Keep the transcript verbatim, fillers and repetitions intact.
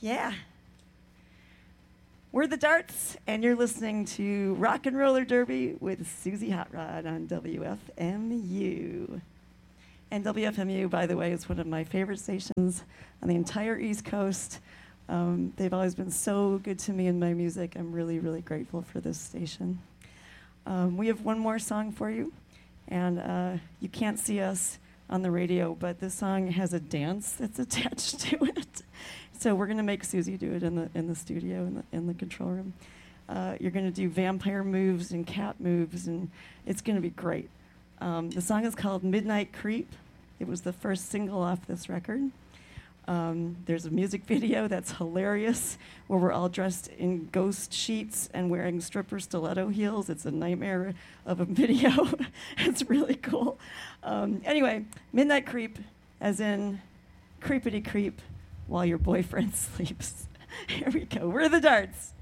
Yeah. We're the Darts, and you're listening to Rock and Roller Derby with Susie Hot Rod on W F M U. And W F M U, by the way, is one of my favorite stations on the entire East Coast. Um, they've always been so good to me in my music. I'm really, really grateful for this station. Um, we have one more song for you, and uh, you can't see us on the radio, but this song has a dance that's attached to it. So we're going to make Susie do it in the in the studio, in the, in the control room. Uh, you're going to do vampire moves and cat moves, and it's going to be great. Um, the song is called Midnight Creep. It was the first single off this record. Um, there's a music video that's hilarious, where we're all dressed in ghost sheets and wearing stripper stiletto heels. It's a nightmare of a video. It's really cool. Um, anyway, Midnight Creep, as in creepity creep while your boyfriend sleeps. Here we go. We're the Darts.